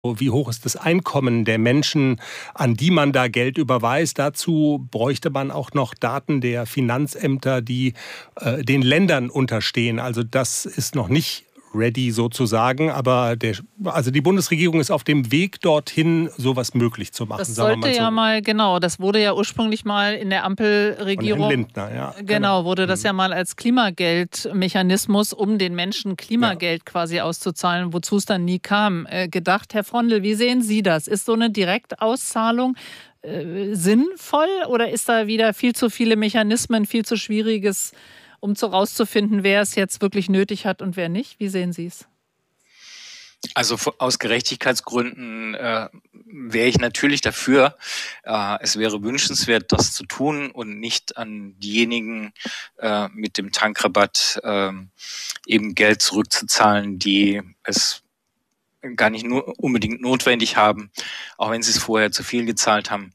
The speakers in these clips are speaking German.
Wie hoch ist das Einkommen der Menschen, an die man da Geld überweist? Dazu bräuchte man auch noch Daten der Finanzämter, die den Ländern unterstehen. Also das ist noch nicht ready sozusagen, aber die Bundesregierung ist auf dem Weg dorthin, sowas möglich zu machen. Das sollte ja mal, genau, das wurde ja ursprünglich mal in der Ampelregierung, von Herrn Lindner, ja. Genau, wurde das ja mal als Klimageldmechanismus, um den Menschen Klimageld quasi auszuzahlen, wozu es dann nie kam, gedacht. Herr Frondl, wie sehen Sie das? Ist so eine Direktauszahlung sinnvoll oder ist da wieder viel zu viele Mechanismen, viel zu Schwieriges, um so rauszufinden, wer es jetzt wirklich nötig hat und wer nicht? Wie sehen Sie es? Also aus Gerechtigkeitsgründen wäre ich natürlich dafür. Es wäre wünschenswert, das zu tun und nicht an diejenigen mit dem Tankrabatt eben Geld zurückzuzahlen, die es gar nicht nur unbedingt notwendig haben, auch wenn sie es vorher zu viel gezahlt haben.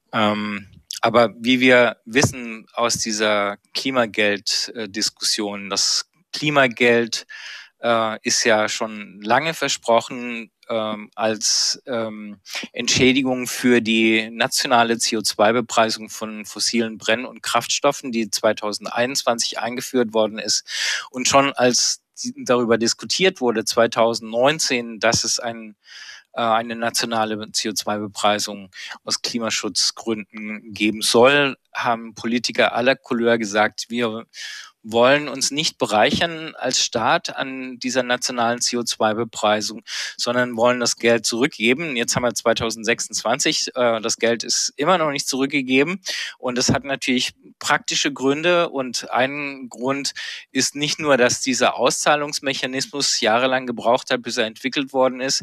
Aber wie wir wissen aus dieser Klimageld-Diskussion, das Klimageld ist ja schon lange versprochen als Entschädigung für die nationale CO2-Bepreisung von fossilen Brenn- und Kraftstoffen, die 2021 eingeführt worden ist. Und schon als darüber diskutiert wurde, 2019, dass es eine nationale CO2-Bepreisung aus Klimaschutzgründen geben soll, haben Politiker aller Couleur gesagt, wir wollen uns nicht bereichern als Staat an dieser nationalen CO2-Bepreisung, sondern wollen das Geld zurückgeben. Jetzt haben wir 2026, das Geld ist immer noch nicht zurückgegeben und das hat natürlich praktische Gründe und ein Grund ist nicht nur, dass dieser Auszahlungsmechanismus jahrelang gebraucht hat, bis er entwickelt worden ist.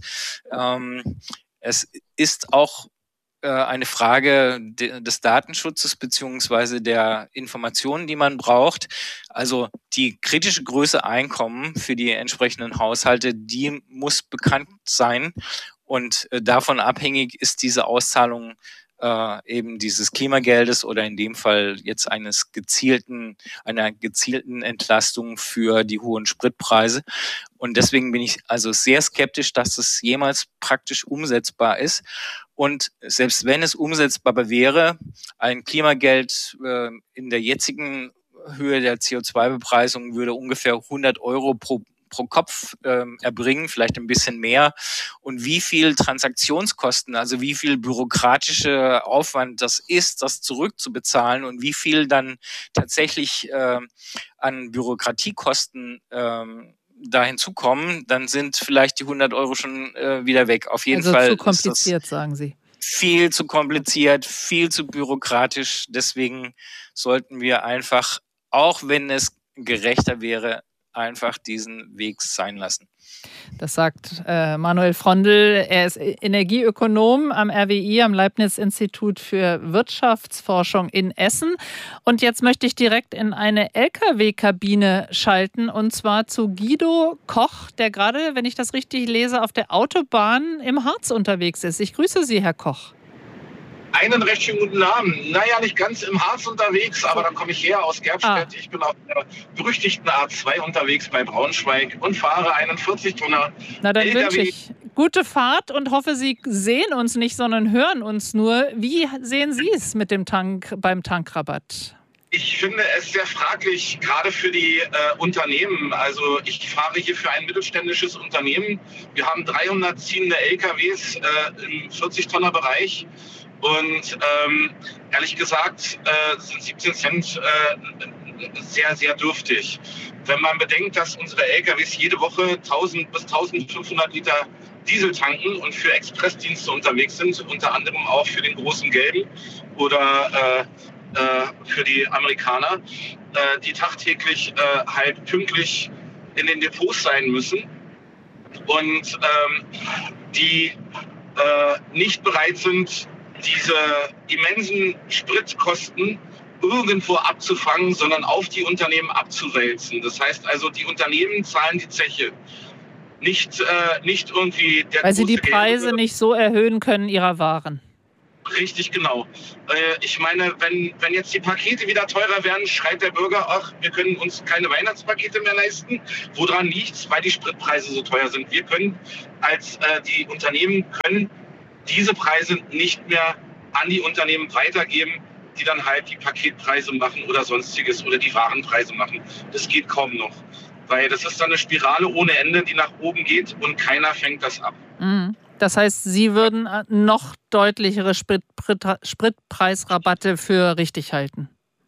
Es ist auch eine Frage des Datenschutzes beziehungsweise der Informationen, die man braucht. Also die kritische Größe Einkommen für die entsprechenden Haushalte, die muss bekannt sein und davon abhängig ist diese Auszahlung eben dieses Klimageldes oder in dem Fall jetzt einer gezielten Entlastung für die hohen Spritpreise. Und deswegen bin ich also sehr skeptisch, dass es jemals praktisch umsetzbar ist. Und selbst wenn es umsetzbar wäre, ein Klimageld in der jetzigen Höhe der CO2-Bepreisung würde ungefähr 100 Euro pro Kopf erbringen, vielleicht ein bisschen mehr. Und wie viel Transaktionskosten, also wie viel bürokratischer Aufwand das ist, das zurückzubezahlen und wie viel dann tatsächlich an Bürokratiekosten da hinzukommen, dann sind vielleicht die 100 Euro schon wieder weg. Auf jeden Fall zu kompliziert, sagen Sie. Viel zu kompliziert, viel zu bürokratisch. Deswegen sollten wir einfach, auch wenn es gerechter wäre, einfach diesen Weg sein lassen. Das sagt Manuel Frondl. Er ist Energieökonom am RWI, am Leibniz-Institut für Wirtschaftsforschung in Essen. Und jetzt möchte ich direkt in eine LKW-Kabine schalten, und zwar zu Guido Koch, der gerade, wenn ich das richtig lese, auf der Autobahn im Harz unterwegs ist. Ich grüße Sie, Herr Koch. Einen recht schönen guten Abend. Naja, nicht ganz im Harz unterwegs, aber da komme ich her aus Gerbstedt. Ich bin auf der berüchtigten A2 unterwegs bei Braunschweig und fahre einen 40-Tonner Na, dann LKW. wünsche ich gute Fahrt und hoffe, Sie sehen uns nicht, sondern hören uns nur. Wie sehen Sie es mit dem beim Tankrabatt? Ich finde es sehr fraglich, gerade für die Unternehmen. Also ich fahre hier für ein mittelständisches Unternehmen. Wir haben 300 ziehende LKWs im 40-Tonner-Bereich. Und ehrlich gesagt sind 17 Cent sehr, sehr dürftig. Wenn man bedenkt, dass unsere LKWs jede Woche 1000 bis 1500 Liter Diesel tanken und für Expressdienste unterwegs sind, unter anderem auch für den großen Gelben oder für die Amerikaner, die tagtäglich halt pünktlich in den Depots sein müssen und die nicht bereit sind, diese immensen Spritkosten irgendwo abzufangen, sondern auf die Unternehmen abzuwälzen. Das heißt also, die Unternehmen zahlen die Zeche. Nicht irgendwie der Weil sie die große Preise Gelbe, nicht so erhöhen können ihrer Waren. Richtig, genau. Ich meine, wenn jetzt die Pakete wieder teurer werden, schreit der Bürger, ach, wir können uns keine Weihnachtspakete mehr leisten. Woran liegt's? Weil die Spritpreise so teuer sind. Wir können die Unternehmen können diese Preise nicht mehr an die Unternehmen weitergeben, die dann halt die Paketpreise machen oder sonstiges oder die Warenpreise machen. Das geht kaum noch. Weil das ist dann eine Spirale ohne Ende, die nach oben geht und keiner fängt das ab. Das heißt, Sie würden noch deutlichere Spritpreisrabatte für richtig halten?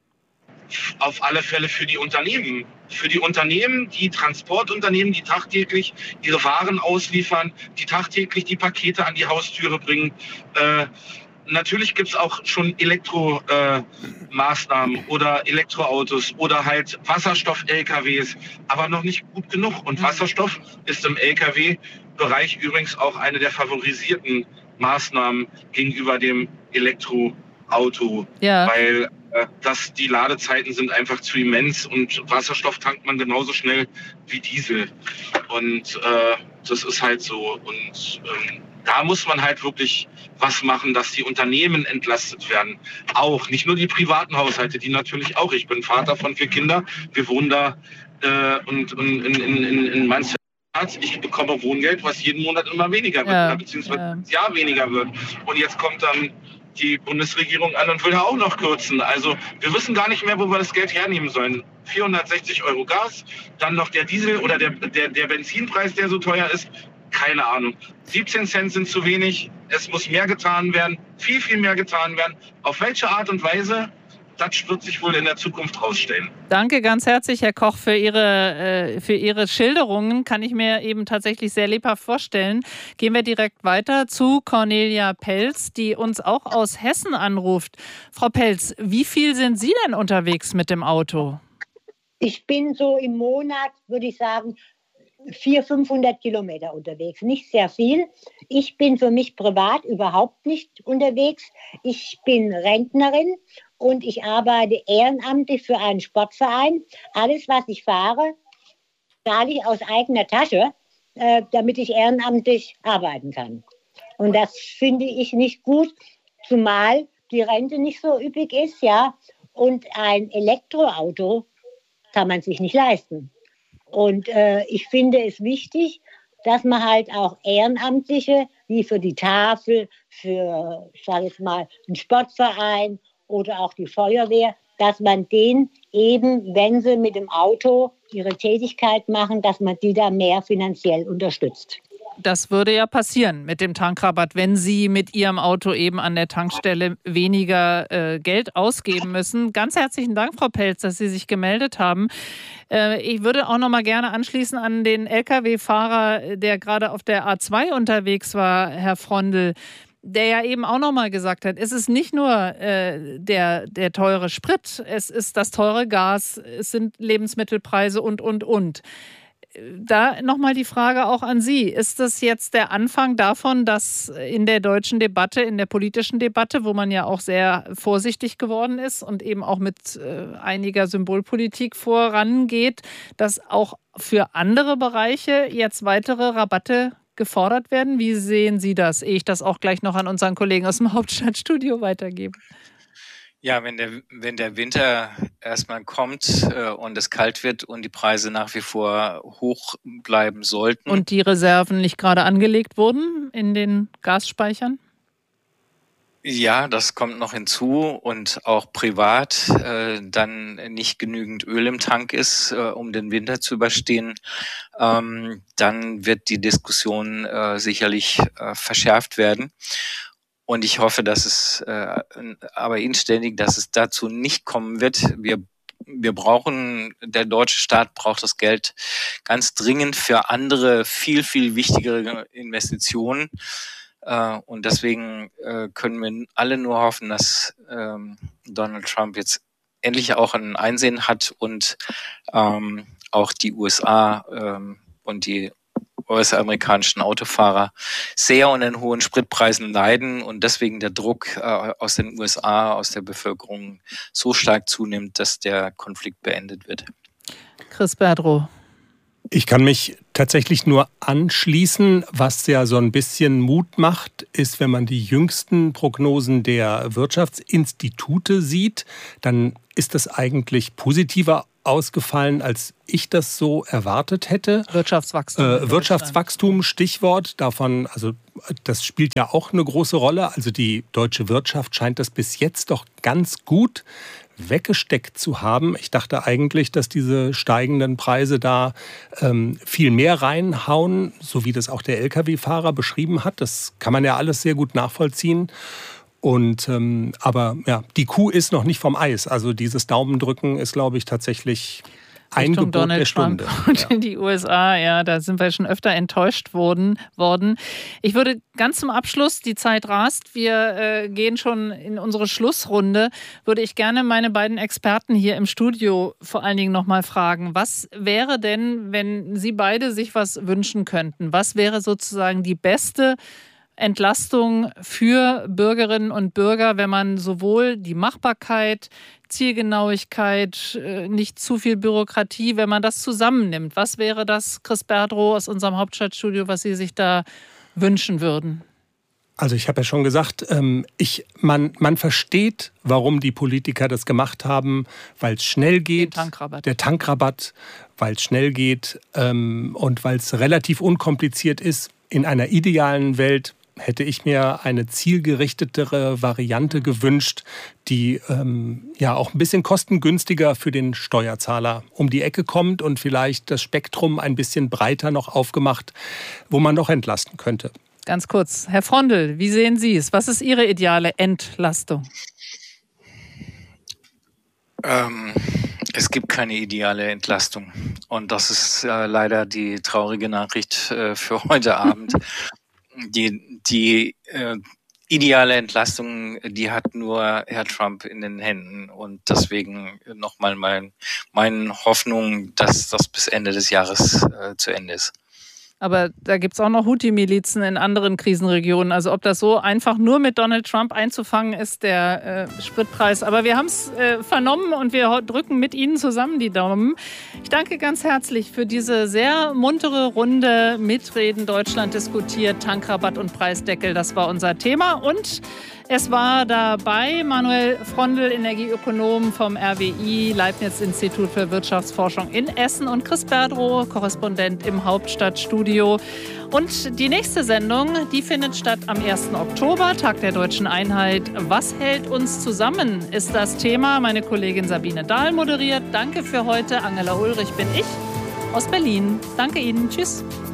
Auf alle Fälle für die Unternehmen. Für die Unternehmen, die Transportunternehmen, die tagtäglich ihre Waren ausliefern, die tagtäglich die Pakete an die Haustüre bringen. Natürlich gibt es auch schon Elektromaßnahmen oder Elektroautos oder halt Wasserstoff-LKWs, aber noch nicht gut genug. Und Wasserstoff ist im LKW-Bereich übrigens auch eine der favorisierten Maßnahmen gegenüber dem Elektroauto, weil die Ladezeiten sind einfach zu immens und Wasserstoff tankt man genauso schnell wie Diesel. Und das ist halt so. Und da muss man halt wirklich was machen, dass die Unternehmen entlastet werden. Auch, nicht nur die privaten Haushalte, die natürlich auch. Ich bin Vater von 4 Kindern. Wir wohnen da und in Mansfeld. Ich bekomme Wohngeld, was jeden Monat immer weniger wird, beziehungsweise das Jahr weniger wird. Und jetzt kommt dann die Bundesregierung an und will auch noch kürzen. Also wir wissen gar nicht mehr, wo wir das Geld hernehmen sollen. 460 € Gas, dann noch der Diesel oder der Benzinpreis, der so teuer ist. Keine Ahnung. 17 Cent sind zu wenig. Es muss mehr getan werden. Viel, viel mehr getan werden. Auf welche Art und Weise? Das wird sich wohl in der Zukunft rausstellen. Danke ganz herzlich, Herr Koch, für Ihre Schilderungen. Kann ich mir eben tatsächlich sehr lebhaft vorstellen. Gehen wir direkt weiter zu Cornelia Pelz, die uns auch aus Hessen anruft. Frau Pelz, wie viel sind Sie denn unterwegs mit dem Auto? Ich bin so im Monat, würde ich sagen, 400-500 Kilometer unterwegs. Nicht sehr viel. Ich bin für mich privat überhaupt nicht unterwegs. Ich bin Rentnerin und ich arbeite ehrenamtlich für einen Sportverein. Alles, was ich fahre, zahle ich aus eigener Tasche, damit ich ehrenamtlich arbeiten kann. Und das finde ich nicht gut, zumal die Rente nicht so üppig ist, ja. Und ein Elektroauto kann man sich nicht leisten. Und ich finde es wichtig, dass man halt auch Ehrenamtliche, wie für die Tafel, für, ich sage jetzt mal, einen Sportverein oder auch die Feuerwehr, dass man denen eben, wenn sie mit dem Auto ihre Tätigkeit machen, dass man die da mehr finanziell unterstützt. Das würde ja passieren mit dem Tankrabatt, wenn Sie mit Ihrem Auto eben an der Tankstelle weniger Geld ausgeben müssen. Ganz herzlichen Dank, Frau Pelz, dass Sie sich gemeldet haben. Ich würde auch noch mal gerne anschließen an den Lkw-Fahrer, der gerade auf der A2 unterwegs war, Herr Frondl, der ja eben auch noch mal gesagt hat, es ist nicht nur der teure Sprit, es ist das teure Gas, es sind Lebensmittelpreise und. Da nochmal die Frage auch an Sie. Ist das jetzt der Anfang davon, dass in der deutschen Debatte, in der politischen Debatte, wo man ja auch sehr vorsichtig geworden ist und eben auch mit einiger Symbolpolitik vorangeht, dass auch für andere Bereiche jetzt weitere Rabatte gefordert werden? Wie sehen Sie das, ehe ich das auch gleich noch an unseren Kollegen aus dem Hauptstadtstudio weitergebe? Ja, wenn der Winter erstmal kommt und es kalt wird und die Preise nach wie vor hoch bleiben sollten. Und die Reserven nicht gerade angelegt wurden in den Gasspeichern? Ja, das kommt noch hinzu und auch privat dann nicht genügend Öl im Tank ist, um den Winter zu überstehen, dann wird die Diskussion sicherlich verschärft werden. Und ich hoffe, dass es aber inständig, dass es dazu nicht kommen wird. Der deutsche Staat braucht das Geld ganz dringend für andere, viel, viel wichtigere Investitionen. Und deswegen können wir alle nur hoffen, dass Donald Trump jetzt endlich auch ein Einsehen hat und auch die USA und die US-amerikanischen Autofahrer sehr unter den hohen Spritpreisen leiden und deswegen der Druck aus den USA, aus der Bevölkerung so stark zunimmt, dass der Konflikt beendet wird. Chris Berdrow. Ich kann mich tatsächlich nur anschließen. Was ja so ein bisschen Mut macht, ist, wenn man die jüngsten Prognosen der Wirtschaftsinstitute sieht, dann ist das eigentlich positiver ausgefallen, als ich das so erwartet hätte. Wirtschaftswachstum, Stichwort davon, also das spielt ja auch eine große Rolle. Also die deutsche Wirtschaft scheint das bis jetzt doch ganz gut weggesteckt zu haben. Ich dachte eigentlich, dass diese steigenden Preise da viel mehr reinhauen, so wie das auch der Lkw-Fahrer beschrieben hat. Das kann man ja alles sehr gut nachvollziehen. Und aber ja, die Kuh ist noch nicht vom Eis. Also dieses Daumendrücken ist, glaube ich, tatsächlich ein Gebot Donald der Stunde. Trump und in die USA, ja, da sind wir schon öfter enttäuscht worden. Ich würde ganz zum Abschluss, die Zeit rast, wir gehen schon in unsere Schlussrunde, würde ich gerne meine beiden Experten hier im Studio vor allen Dingen nochmal fragen, was wäre denn, wenn Sie beide sich was wünschen könnten? Was wäre sozusagen die beste Entlastung für Bürgerinnen und Bürger, wenn man sowohl die Machbarkeit, Zielgenauigkeit, nicht zu viel Bürokratie, wenn man das zusammennimmt? Was wäre das, Chris Berdrow aus unserem Hauptstadtstudio, was Sie sich da wünschen würden? Also ich habe ja schon gesagt, man versteht, warum die Politiker das gemacht haben, weil es schnell geht. Der Tankrabatt, weil es schnell geht und weil es relativ unkompliziert ist. In einer idealen Welt hätte ich mir eine zielgerichtetere Variante gewünscht, die ja auch ein bisschen kostengünstiger für den Steuerzahler um die Ecke kommt und vielleicht das Spektrum ein bisschen breiter noch aufgemacht, wo man noch entlasten könnte. Ganz kurz, Herr Frondl, wie sehen Sie es? Was ist Ihre ideale Entlastung? Es gibt keine ideale Entlastung. Und das ist leider die traurige Nachricht für heute Abend. Die ideale Entlastung, die hat nur Herr Trump in den Händen. Und deswegen nochmal meine Hoffnung, dass das bis Ende des Jahres zu Ende ist. Aber da gibt es auch noch Houthi-Milizen in anderen Krisenregionen. Also ob das so einfach nur mit Donald Trump einzufangen ist, der Spritpreis. Aber wir haben es vernommen und wir drücken mit Ihnen zusammen die Daumen. Ich danke ganz herzlich für diese sehr muntere Runde. Mitreden, Deutschland diskutiert, Tankrabatt und Preisdeckel. Das war unser Thema. Und es war dabei Manuel Frondl, Energieökonom vom RWI, Leibniz-Institut für Wirtschaftsforschung in Essen, und Chris Berdrow, Korrespondent im Hauptstadtstudio. Und die nächste Sendung, die findet statt am 1. Oktober, Tag der Deutschen Einheit. Was hält uns zusammen, ist das Thema. Meine Kollegin Sabine Dahl moderiert. Danke für heute. Angela Ulrich bin ich aus Berlin. Danke Ihnen. Tschüss.